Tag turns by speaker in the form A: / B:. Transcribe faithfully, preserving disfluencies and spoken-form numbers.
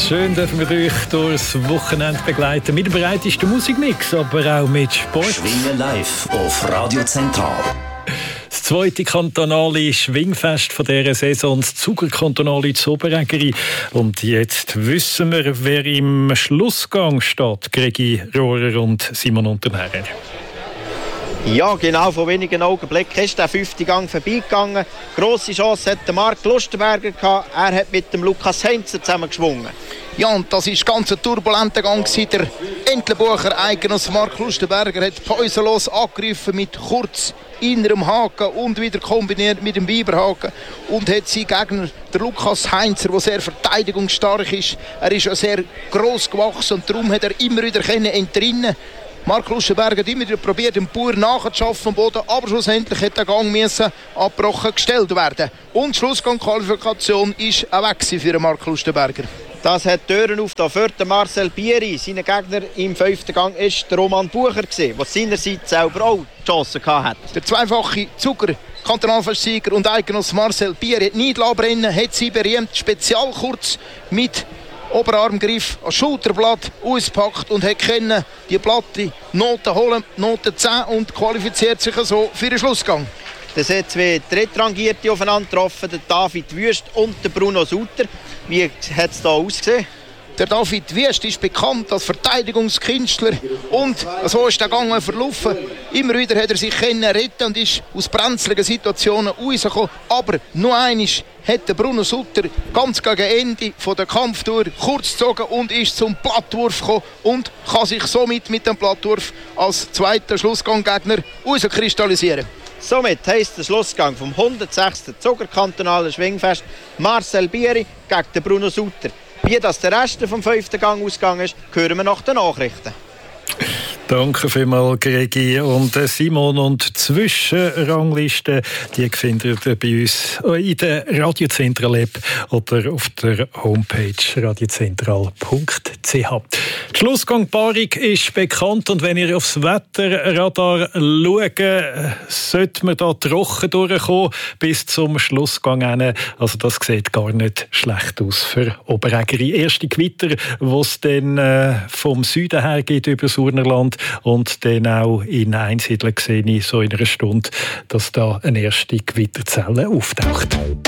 A: Schön dürfen wir euch durchs Wochenende begleiten mit dem breitesten Musikmix, aber auch mit Sport.
B: Schwingen live auf Radio Zentral.
A: Das zweite kantonale Schwingfest von dieser Saison, das Zugerkantonale Zoberägeri. Und jetzt wissen wir, wer im Schlussgang steht. Gregi Rohrer und Simon Unternährer.
C: Ja, genau, vor wenigen Augenblicken ist der fünfte Gang vorbeigegangen. Grosse Chance hat der Marc Lustenberger gehabt. Er hat mit dem Lukas Heinzer zusammen geschwungen.
D: Ja, und das war ganz ein turbulenter Gang. Der Entlebucher Eigenoss Marc Lustenberger hat pausenlos angegriffen mit kurz innerem Haken und wieder kombiniert mit dem Biberhaken und hat seinen Gegner, der Lukas Heinzer, der sehr verteidigungsstark ist. Er ist ja sehr gross gewachsen und darum hat er immer wieder entrinnen. Marc Lustenberger hat immer wieder probiert, den Bauer nachzuschaffen am Boden, aber schlussendlich hat der Gang müssen abgebrochen gestellt werden. Und die Schlussgang-Qualifikation war auch weg für Marc Lustenberger.
C: Das hat die Türen auf für Marcel Bieri. Sein Gegner im fünften Gang war der Roman Bucher, der seinerseits selber auch die Chance hatte.
D: Der zweifache Zuger, Kantonalfestsieger und Eigenoss Marcel Bieri hat nicht brennen, hat sie berühmt Spezialkurz mit Oberarmgriff als Schulterblatt ausgepackt und hat können die Platte Noten holen, Noten zehn, und qualifiziert sich so für den Schlussgang.
C: Da sind zwei Drittrangierte aufeinander getroffen, der David Wüst und der Bruno Sutter. Wie hat es da ausgesehen?
D: Der David Wüst ist bekannt als Verteidigungskünstler und so ist der Gang verlaufen. Immer wieder hat er sich retten und ist aus brenzligen Situationen rausgekommen. Aber noch einmal hat der Bruno Sutter ganz gegen Ende von der Kampftour kurz gezogen und ist zum Plattwurf gekommen und kann sich somit mit dem Plattwurf als zweiter Schlussganggegner herauskristallisieren.
C: Somit heisst der Schlussgang vom hundertsechsten Zugerkantonalen Schwingfest Marcel Bieri gegen den Bruno Sutter. Wie das der Rest vom fünften Gang ausgegangen ist, hören wir nach den Nachrichten.
A: Danke vielmals, Gregi und Simon. Und die Zwischenrangliste, die findet ihr bei uns in der Radio Zentral App oder auf der Homepage radiozentral punkt c h. Die Schlussgangpaarung ist bekannt und wenn ihr aufs Wetterradar schaut, sollte man da trocken durchkommen bis zum Schlussgang hin. Also das sieht gar nicht schlecht aus für Oberägeri. Erste Gewitter, die es dann äh, vom Süden her geht über das Urnerland und dann auch in Einsiedeln sehe ich so in einer Stunde, dass da eine erste Gewitterzelle auftaucht.